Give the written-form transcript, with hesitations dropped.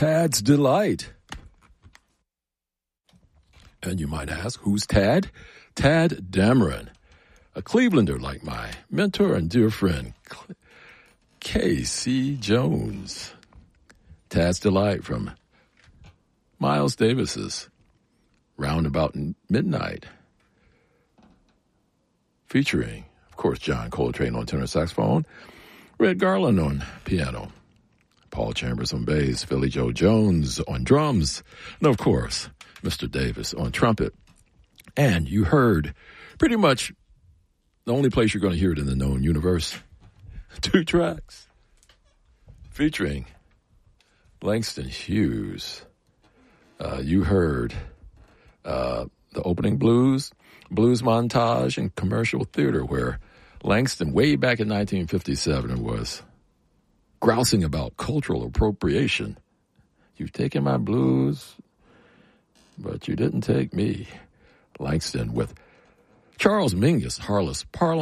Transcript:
Tad's Delight. And you might ask, who's Tad? Tad Dameron, a Clevelander like my mentor and dear friend, K.C. Jones. Tad's Delight from Miles Davis's Roundabout Midnight, featuring, of course, John Coltrane on tenor saxophone, Red Garland on piano, Paul Chambers on bass, Philly Joe Jones on drums, and, of course, Mr. Davis on trumpet. And you heard pretty much the only place you're going to hear it in the known universe, 2 tracks featuring Langston Hughes. You heard the opening blues montage and commercial theater, where Langston, way back in 1957, was grousing about cultural appropriation. You've taken my blues, but you didn't take me. Langston with Charles Mingus, Harless